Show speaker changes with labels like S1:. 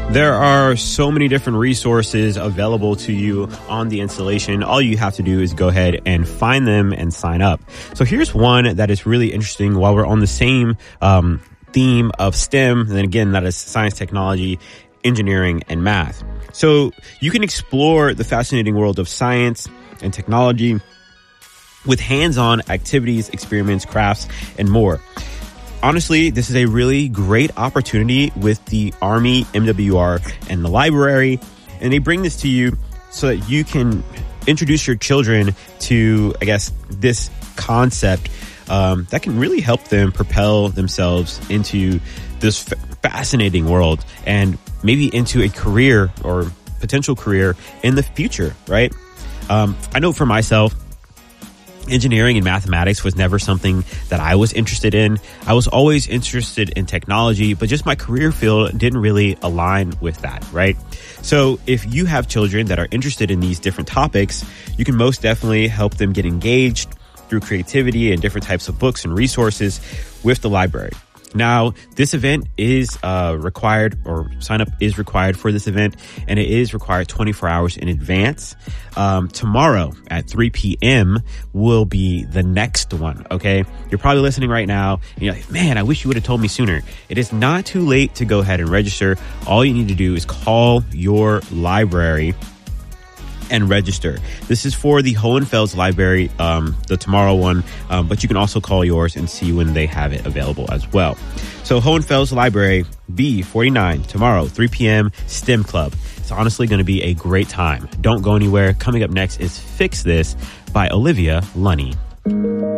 S1: There are so many different resources available to you on the installation. All you have to do is go ahead and find them and sign up. So here's one that is really interesting while we're on the same theme of STEM. And then again, that is science, technology, engineering, and math. So you can explore the fascinating world of science and technology with hands-on activities, experiments, crafts, and more. Honestly, this is a really great opportunity with the Army MWR and the library, and they bring this to you so that you can introduce your children to, I guess, this concept that can really help them propel themselves into this fascinating world and maybe into a career or potential career in the future, right? I know for myself, engineering and mathematics was never something that I was interested in. I was always interested in technology, but just my career field didn't really align with that, right? So if you have children that are interested in these different topics, you can most definitely help them get engaged through creativity and different types of books and resources with the library. Now, this event is required, or sign up is required for this event, and it is required 24 hours in advance. Tomorrow at 3 p.m. will be the next one, okay? You're probably listening right now, and you're like, man, I wish you would have told me sooner. It is not too late to go ahead and register. All you need to do is call your library and register. This is for the Hohenfels Library, the tomorrow one, but you can also call yours and see when they have it available as well. So Hohenfels Library, B49, tomorrow, 3 p.m., STEM Club. It's honestly going to be a great time. Don't go anywhere. Coming up next is Fix This by Olivia Lunny.